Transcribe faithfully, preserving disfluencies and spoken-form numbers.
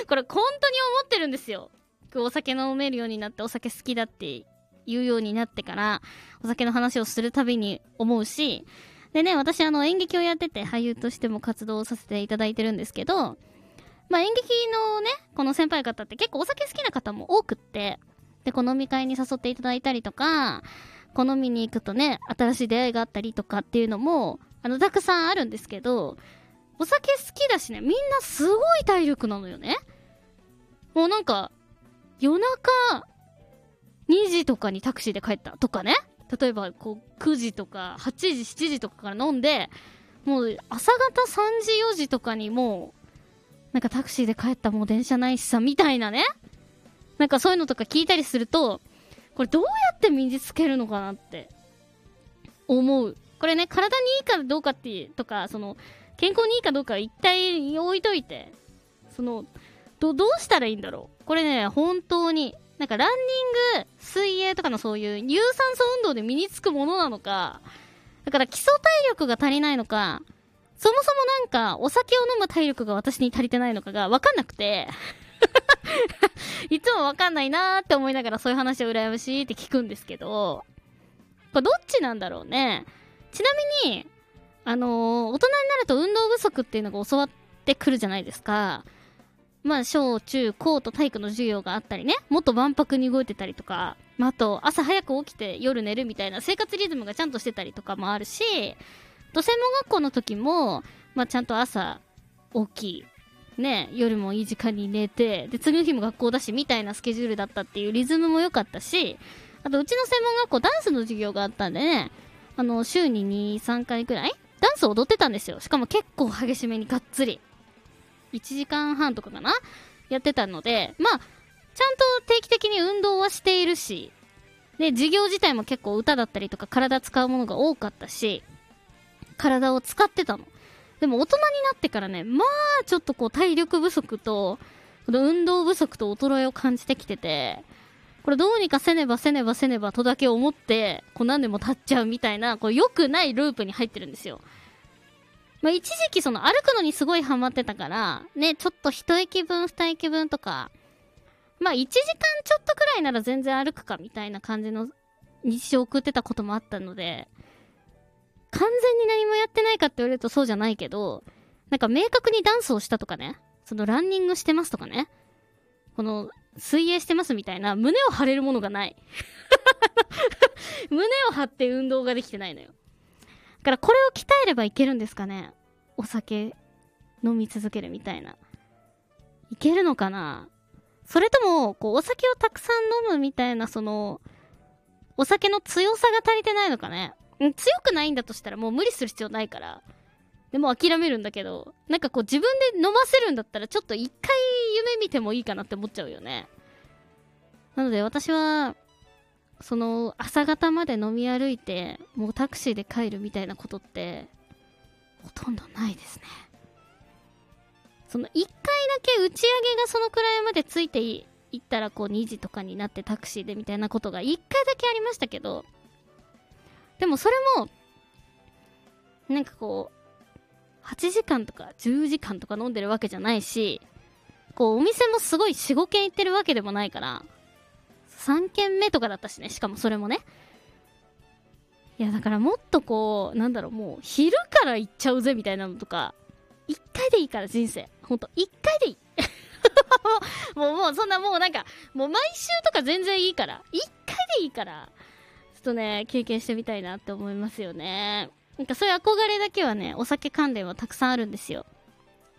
これ本当に思ってるんですよ。お酒飲めるようになって、お酒好きだって言うようになってから、お酒の話をするたびに思うし、でね、私あの演劇をやってて俳優としても活動させていただいてるんですけど、まあ演劇のね、この先輩方って結構お酒好きな方も多くって、で、この飲み会に誘っていただいたりとか、この飲みに行くとね、新しい出会いがあったりとかっていうのも、あの、たくさんあるんですけど、お酒好きだしね、みんなすごい体力なのよね。もうなんか、夜中、にじとかにタクシーで帰ったとかね。例えば、こう、くじとか、はちじ、しちじとかから飲んで、もう朝方さんじ、よじとかにもう、なんかタクシーで帰った、もう電車ないしさ、みたいなね。なんかそういうのとか聞いたりすると、これどうやって身につけるのかなって思う。これね、体にいいかどうかっていう、とか、その、健康にいいかどうかは一体置いといて、その、ど、どうしたらいいんだろう。これね、本当に、なんかランニング、水泳とかのそういう有酸素運動で身につくものなのか、だから基礎体力が足りないのか、そもそもなんかお酒を飲む体力が私に足りてないのかが分かんなくて、いつも分かんないなーって思いながらそういう話を羨ましいって聞くんですけど、これどっちなんだろうね。ちなみに、あのー、大人になると運動不足っていうのが教わってくるじゃないですか。まあ、小中高と体育の授業があったりね、もっと万博に動いてたりとか、まあ、あと朝早く起きて夜寝るみたいな生活リズムがちゃんとしてたりとかもあるし、と専門学校の時も、まあ、ちゃんと朝起き、ね、夜もいい時間に寝て、で、次の日も学校だしみたいなスケジュールだったっていうリズムも良かったし、あとうちの専門学校ダンスの授業があったんでね、あの、週にに、さんかいくらいダンスを踊ってたんですよ。しかも結構激しめにがっつり。いちじかんはんとかかなやってたので、まあ、ちゃんと定期的に運動はしているし、で、授業自体も結構歌だったりとか体使うものが多かったし、体を使ってたの。でも大人になってからね、まあ、ちょっとこう体力不足と、この運動不足と衰えを感じてきてて、これどうにかせねばせねばせねばとだけ思って、こう何年も経っちゃうみたいな、こう良くないループに入ってるんですよ。まあ、一時期その歩くのにすごいハマってたから、ね、ちょっと一駅分二駅分とか、まあいちじかんちょっとくらいなら全然歩くかみたいな感じの日常を送ってたこともあったので、完全に何もやってないかって言われるとそうじゃないけど、なんか明確にダンスをしたとかね、そのランニングしてますとかね、この水泳してますみたいな胸を張れるものがない。胸を張って運動ができてないのよ。だからこれを鍛えればいけるんですかね。お酒飲み続けるみたいな。いけるのかな。それとも、こう、お酒をたくさん飲むみたいな、その、お酒の強さが足りてないのかね。強くないんだとしたらもう無理する必要ないから。でも諦めるんだけど、なんかこう自分で飲ませるんだったらちょっと一回夢見てもいいかなって思っちゃうよね。なので私は、その朝方まで飲み歩いてもうタクシーで帰るみたいなことってほとんどないですね。その一回だけ打ち上げがそのくらいまでついていったらこうにじとかになってタクシーでみたいなことが一回だけありましたけど、でもそれもなんかこうはちじかんとかじゅうじかんとか飲んでるわけじゃないし、こうお店もすごい よん,ご 軒行ってるわけでもないから、さんけんめとかだったしね、しかもそれもね。いやだからもっとこうなんだろう、もう昼から行っちゃうぜみたいなのとか、一回でいいから人生、ほんと一回でいい。もうもうそんなもうなんかもう毎週とか全然いいから、一回でいいからちょっとね経験してみたいなって思いますよね。なんかそういう憧れだけはね、お酒関連はたくさんあるんですよ。